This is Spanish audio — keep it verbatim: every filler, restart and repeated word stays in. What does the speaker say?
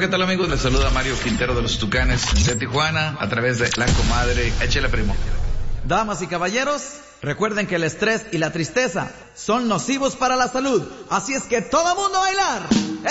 ¿qué tal amigos? Les saluda Mario Quintero de los Tucanes de Tijuana a través de La Comadre. Échale, primo. Damas y caballeros, recuerden que el estrés y la tristeza son nocivos para la salud. Así es que todo mundo a bailar.